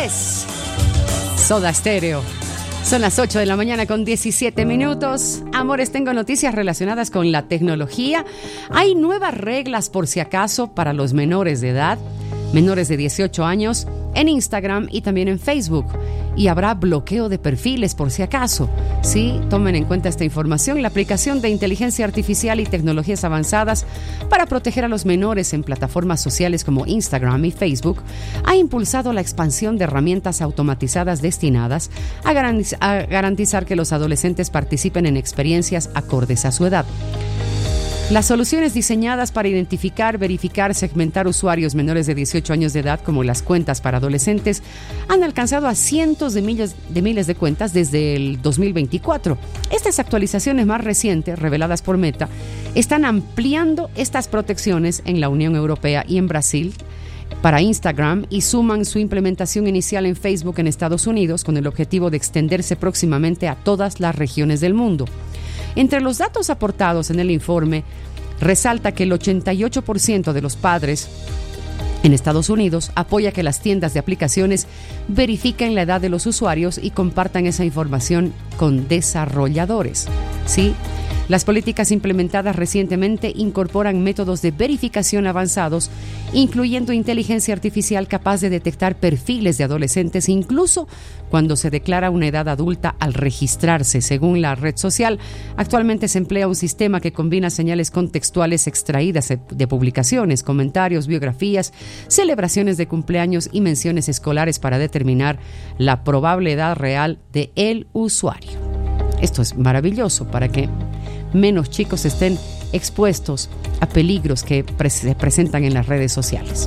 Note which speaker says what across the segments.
Speaker 1: es Soda Stereo. Son las 8 de la mañana con 17 minutos. Amores, tengo noticias relacionadas con la tecnología. Hay nuevas reglas, por si acaso, para los menores de edad, menores de 18 años, en Instagram y también en Facebook. Y habrá bloqueo de perfiles, por si acaso. Sí, tomen en cuenta esta información. La aplicación de inteligencia artificial y tecnologías avanzadas para proteger a los menores en plataformas sociales como Instagram y Facebook ha impulsado la expansión de herramientas automatizadas destinadas a garantizar que los adolescentes participen en experiencias acordes a su edad. Las soluciones diseñadas para identificar, verificar, segmentar usuarios menores de 18 años de edad, como las cuentas para adolescentes, han alcanzado a cientos de miles de cuentas desde el 2024. Estas actualizaciones más recientes, reveladas por Meta, están ampliando estas protecciones en la Unión Europea y en Brasil para Instagram y suman su implementación inicial en Facebook en Estados Unidos con el objetivo de extenderse próximamente a todas las regiones del mundo. Entre los datos aportados en el informe, resalta que el 88% de los padres en Estados Unidos apoya que las tiendas de aplicaciones verifiquen la edad de los usuarios y compartan esa información con desarrolladores. ¿Sí? Las políticas implementadas recientemente incorporan métodos de verificación avanzados, incluyendo inteligencia artificial capaz de detectar perfiles de adolescentes, incluso cuando se declara una edad adulta al registrarse. Según la red social, actualmente se emplea un sistema que combina señales contextuales extraídas de publicaciones, comentarios, biografías, celebraciones de cumpleaños y menciones escolares para determinar la probable edad real del usuario. Esto es maravilloso para que menos chicos estén expuestos a peligros que se presentan en las redes sociales.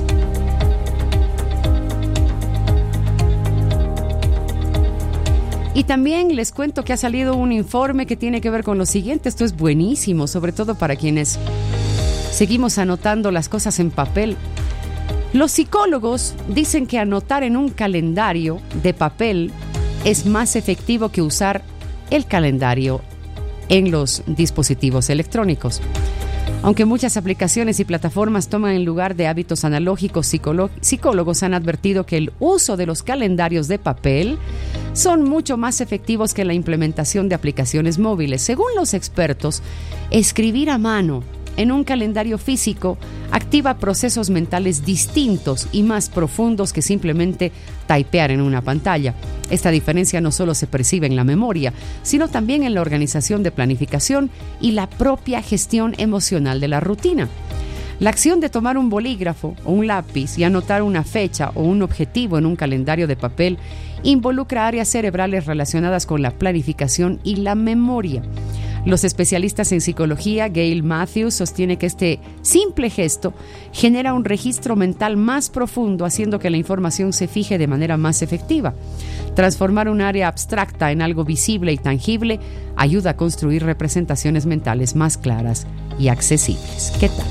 Speaker 1: Y también les cuento que ha salido un informe que tiene que ver con lo siguiente. Esto es buenísimo, sobre todo para quienes seguimos anotando las cosas en papel. Los psicólogos dicen que anotar en un calendario de papel es más efectivo que usar el calendario en los dispositivos electrónicos. Aunque muchas aplicaciones y plataformas toman el lugar de hábitos analógicos, psicólogos han advertido que el uso de los calendarios de papel son mucho más efectivos que la implementación de aplicaciones móviles. Según los expertos, escribir a mano en un calendario físico activa procesos mentales distintos y más profundos que simplemente typear en una pantalla. Esta diferencia no solo se percibe en la memoria, sino también en la organización de planificación y la propia gestión emocional de la rutina. La acción de tomar un bolígrafo o un lápiz y anotar una fecha o un objetivo en un calendario de papel involucra áreas cerebrales relacionadas con la planificación y la memoria. Los especialistas en psicología, Gail Matthews, sostiene que este simple gesto genera un registro mental más profundo, haciendo que la información se fije de manera más efectiva. Transformar un área abstracta en algo visible y tangible ayuda a construir representaciones mentales más claras y accesibles. ¿Qué tal?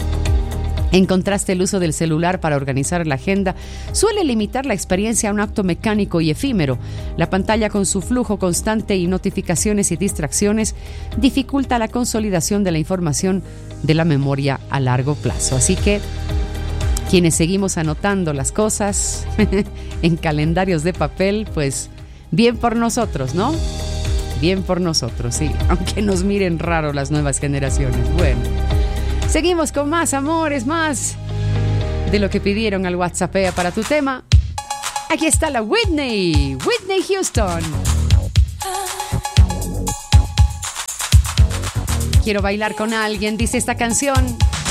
Speaker 1: En contraste, el uso del celular para organizar la agenda suele limitar la experiencia a un acto mecánico y efímero. La pantalla, con su flujo constante y notificaciones y distracciones, dificulta la consolidación de la información de la memoria a largo plazo. Así que quienes seguimos anotando las cosas en calendarios de papel, pues bien por nosotros, ¿no? Bien por nosotros, sí, aunque nos miren raro las nuevas generaciones. Bueno, seguimos con más, amores, más de lo que pidieron al WhatsApp para tu tema. Aquí está la Whitney Houston. Quiero bailar con alguien, dice esta canción.